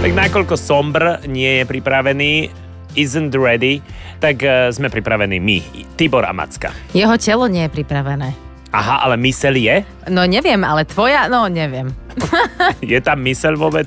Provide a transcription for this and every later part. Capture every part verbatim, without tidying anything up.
Tak nakoľko Sombr nie je pripravený, isn't ready, tak uh, sme pripravení my, Tibor a Macka. Jeho telo nie je pripravené. Aha, ale myseľ je? No neviem, ale tvoja, no neviem. Je tam myseľ vôbec?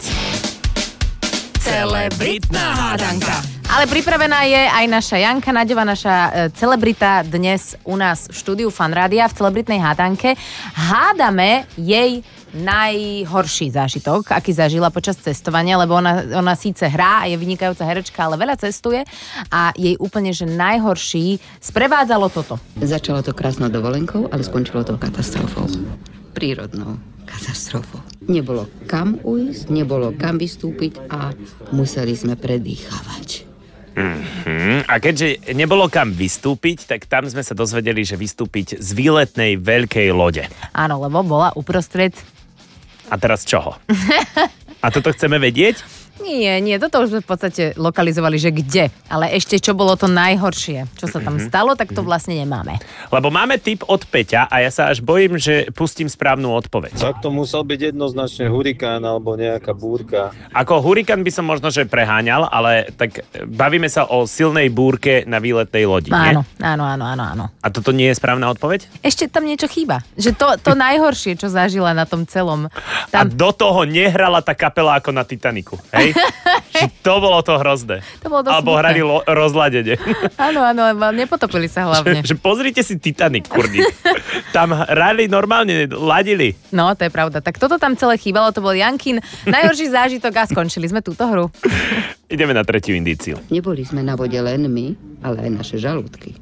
Celebritná hádanka. Ale pripravená je aj naša Janka Naďová, naša e, celebrita dnes u nás v štúdiu Fanrádia v celebritnej hádanke. Hádame jej najhorší zážitok, aký zažila počas cestovania, lebo ona, ona síce hrá a je vynikajúca herečka, ale veľa cestuje a jej úplne, že najhorší sprevádzalo toto. Začalo to krásnou dovolenkou, ale skončilo to katastrofou. Prírodnou katastrofou. Nebolo kam ujsť, nebolo kam vystúpiť a museli sme predýchavať. Mm-hmm. A keďže nebolo kam vystúpiť, tak tam sme sa dozvedeli, že vystúpiť z výletnej veľkej lode. Áno, lebo bola uprostred. A teraz čoho? A toto chceme vedieť? Nie, nie, toto už sme v podstate lokalizovali, že kde. Ale ešte čo bolo to najhoršie, čo sa tam stalo, tak to vlastne nemáme. Lebo máme tip od Peťa a ja sa až bojím, že pustím správnu odpoveď. Tak to musel byť jednoznačne hurikán alebo nejaká búrka. Ako hurikán by som možno, že preháňal, ale tak bavíme sa o silnej búrke na výletnej lodi, Áno, nie? áno, áno, áno, áno. A toto nie je správna odpoveď? Ešte tam niečo chýba. Že to, to najhoršie, čo zažila na tom celom. A Tam... do toho nehrala tá kapela ako na Titaniku, hej? Že to bolo to hrozné. To bolo dosť Alebo smutné. hrali lo- rozladenie. Áno, áno, nepotopili sa hlavne. Že, že pozrite si Titanic, kurník. Tam hrali normálne, ladili. No, to je pravda. Tak toto tam celé chýbalo, to bol Jankin najhorší zážitok a skončili sme túto hru. Ideme na tretiu indíciu. Neboli sme na vode len my, ale aj naše žalúdky.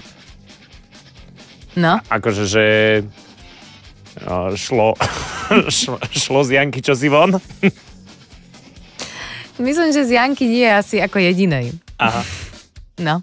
No. Akože, že no, šlo, šlo, šlo z Janky čosi von. Myslím, že z Janky nie je asi ako jedinej. Aha. No.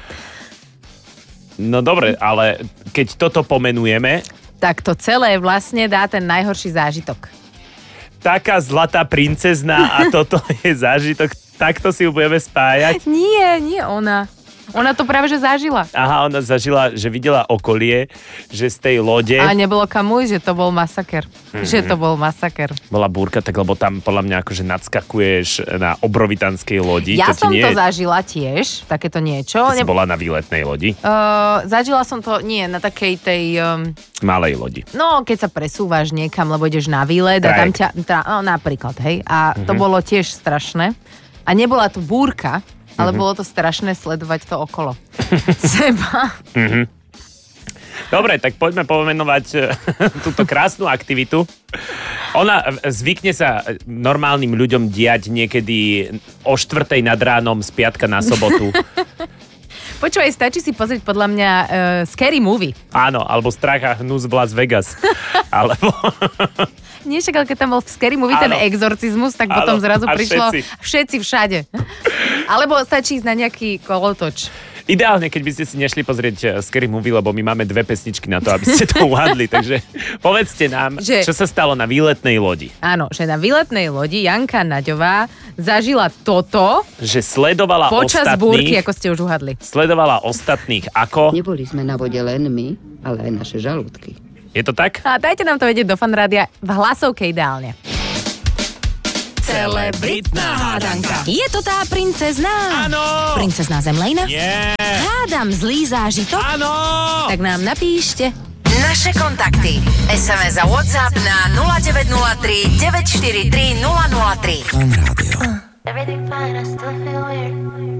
No dobre, ale keď toto pomenujeme, Tak to celé vlastne dá ten najhorší zážitok. taká zlatá princezna a toto je zážitok, takto si ju budeme spájať. Nie, nie ona. Ona to práve že zažila. Aha, ona zažila, že videla okolie, že z tej lode A nebolo kam ujsť, že to bol masaker. Mm-hmm. Že to bol masaker. bola búrka, tak lebo tam podľa mňa akože nadskakuješ na obrovitanskej lodi. Ja to som nie... to zažila tiež, takéto niečo. Ty si Neb- bola na výletnej lodi? Uh, zažila som to, nie, na takej tej... Um, Malej lodi. no, keď sa presúvaš niekam, lebo ideš na výlet a tam ťa... Tá, no, napríklad, hej. A to bolo tiež strašné. A nebola to búrka, ale bolo to strašné sledovať to okolo seba. Dobre, tak poďme pomenovať eh, túto krásnu aktivitu. Ona eh, zvykne sa normálnym ľuďom diať niekedy o štvrtej nad ránom z piatka na sobotu. Počúvaj, stačí si pozrieť podľa mňa uh, Scary Movie. Áno, alebo Strach a hnus v Las Vegas. Alebo... Nie, však, ale keď tam bol v Scary Movie ten Áno. exorcizmus, tak Áno, potom zrazu a prišlo všetci. všetci všade. Alebo stačí ísť na nejaký kolotoč. Ideálne, keď by ste si nešli pozrieť eh, Scary Movie, lebo my máme dve pesničky na to, aby ste to uhadli. Takže povedzte nám, Že- čo sa stalo na výletnej lodi. Áno, že na výletnej lodi Janka Naďová zažila toto Že sledovala počas ostatných... búrky, ako ste už uhadli. Sledovala ostatných ako... Neboli sme na vode len my, ale aj naše žalúdky. Je to tak? A dajte nám to vedieť do Fanrádia v hlasovke ideálne. Celebritná hádanka. Je to tá princezná? Áno! Princezná Zemlejna? Nie! Hádam zlý zážitok? Áno! Tak nám napíšte. Naše kontakty. es em es a WhatsApp na nula deväť nula tri deväť štyri tri nula nula tri. Fan Rádio. Everything fine, I still feel weird.